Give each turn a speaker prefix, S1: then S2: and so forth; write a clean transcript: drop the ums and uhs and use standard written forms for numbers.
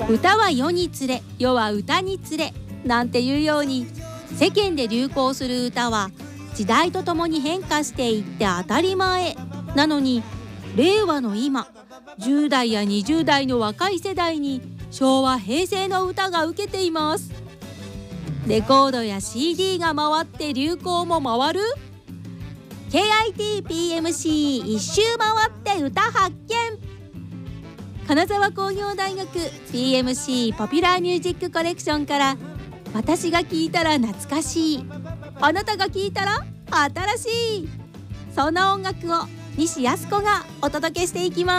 S1: 歌は世につれ、世は歌につれなんていうように、世間で流行する歌は時代とともに変化していって当たり前なのに、令和の今、10代や20代の若い世代に昭和平成の歌が受けています。レコードや CD が回って流行も回る KITPMC 一周回って歌発見。金沢工業大学 PMC ポピュラーミュージックコレクションから、私が聴いたら懐かしい、あなたが聴いたら新しい、そんな音楽を西康子がお届けしていきます。